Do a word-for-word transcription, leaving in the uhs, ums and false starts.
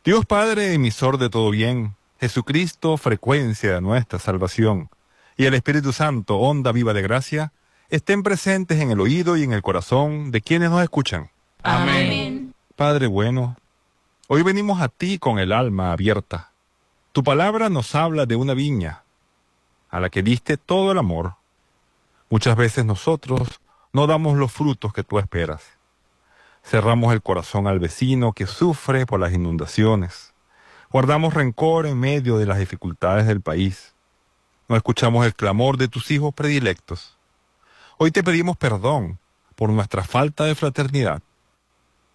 Dios Padre, emisor de todo bien, Jesucristo, frecuencia de nuestra salvación, y el Espíritu Santo, onda viva de gracia, estén presentes en el oído y en el corazón de quienes nos escuchan. Amén. Padre bueno, hoy venimos a ti con el alma abierta. Tu palabra nos habla de una viña, a la que diste todo el amor. Muchas veces nosotros no damos los frutos que tú esperas. Cerramos el corazón al vecino que sufre por las inundaciones. Guardamos rencor en medio de las dificultades del país. No escuchamos el clamor de tus hijos predilectos. Hoy te pedimos perdón por nuestra falta de fraternidad.